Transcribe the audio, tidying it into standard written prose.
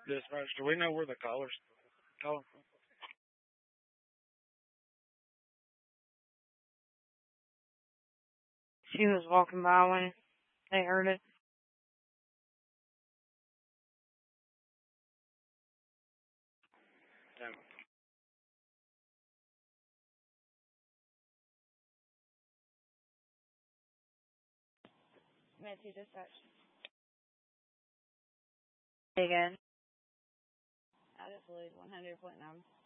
Dispatch, do we know where the caller's calling from? She was walking by when they heard it. Damn. Matthew Dispatch. Again. I just believe 100.9.